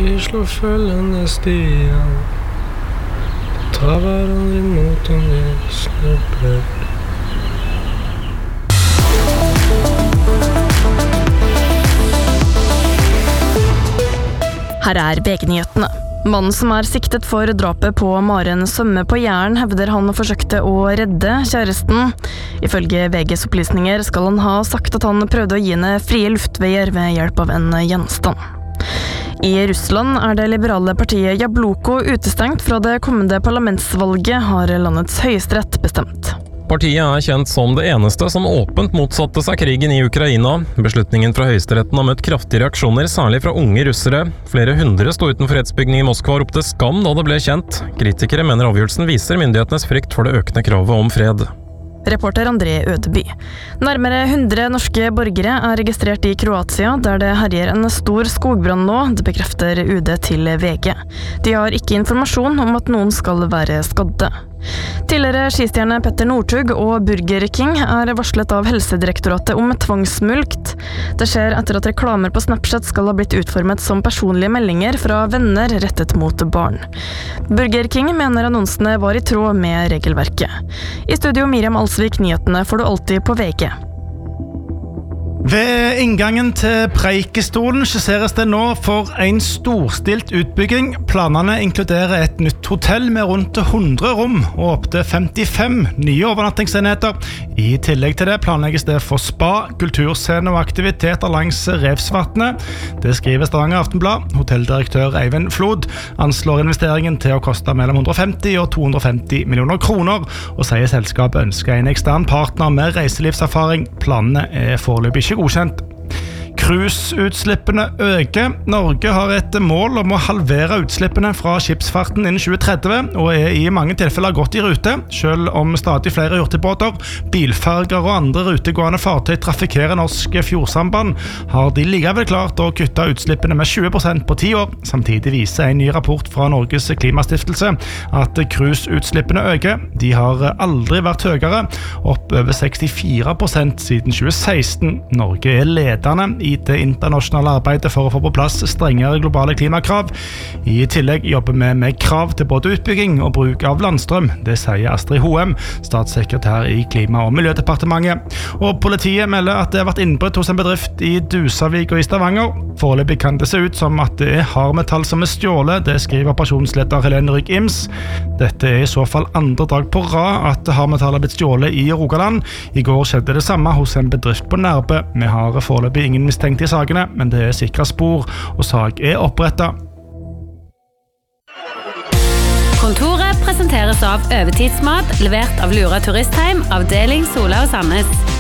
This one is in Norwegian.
Vi slår følgende stier, tar hverandre imot om vi snubler. Her VG-nyhetene. Mannen som siktet for drapet på Maren Sømme på Jæren hevder han forsøkte å redde kjæresten. Ifølge VGs opplysninger skal han ha sagt at han prøvde å gi henne frie luftveier ved hjelp av en gjenstand. I Russland det liberale partiet Jabloko utestengt fra det kommende parlamentsvalget, har landets høyesterett bestemt. Partiet kjent som det eneste som åpent motsatte seg krigen i Ukraina. Beslutningen fra høyesteretten har møtt kraftige reaksjoner, særlig fra unge russere. Flere hundre sto utenfor rettsbygningen i Moskva og ropte skam da det ble kjent. Kritikere mener avgjørelsen viser myndighetenes frykt for det økende kravet om fred. Reporter André Ødeby. Nærmere 100 norske borgere registrert i Kroatia, der det herjer en stor skogbrann nå, det bekrefter UD til VG. De har ikke informasjon om at noen skal være skadde. Tidligere skistjerne Petter Northug og Burger King varslet av Helsedirektoratet om tvangsmulkt. Det skjer etter at reklamer på Snapchat skal ha blitt utformet som personlige meldinger fra venner rettet mot barn. Burger King mener annonsene var i tråd med regelverket. I studio Miriam Alsvik, nyhetene får du alltid på VG. Ved inngangen til Preikestolen skisseres det nå for en storstilt utbygging. Planene inkluderer et nytt hotell med rundt 100 rom og opp til 55 nye overnattingsenheter. I tillegg til det planlegges det for spa, kulturscene og aktiviteter langs Revsvatnet. Det skriver Stavanger Aftenblad. Hotelldirektør Eivind Flod anslår investeringen til å koste mellom 150 og 250 millioner kroner, og sier selskapet ønsker en ekstern partner med reiselivserfaring. Planene foreløpig ikke godkjent. Cruiseutslippene øker. Norge har et mål om å halvere utslippene fra skipsfarten innen 2030, og i mange tilfeller godt i rute. Selv om stadig flere hurtigbåter, bilferger og andre rutegående fartøy trafikkerer norsk fjordsamband, har de likevel klart å kutte utslippene med 20% på 10 år. Samtidig viser en ny rapport fra Norges Klimastiftelse at cruiseutslippene øker. De har aldri vært høyere, opp over 64% siden 2016. Norge ledende i det internasjonale arbeidet for å få på plass strengere globale klimakrav. I tillegg jobber vi med krav til både utbygging og bruk av landstrøm. Det sier Astrid Hoem, statssekretær i Klima- og miljødepartementet. Og politiet melder at det har vært innbrudd hos en bedrift i Dusavik og i Stavanger. Foreløpig kan det se ut som at det hardmetall som stjålet, det skriver operasjonsleder Helene Rygg Ims. Dette i så fall andre dag på rad at hardmetall har blitt stjålet i Rogaland. I går skjedde det samme hos en bedrift på Nærbø. Vi har foreløpig ingen mistenkt i sakene, men det sikret spor, og sak opprettet. Kontoret presenteres av Øvetidsmat, levert av Lura Turistheim, avdeling Sola og Sandnes.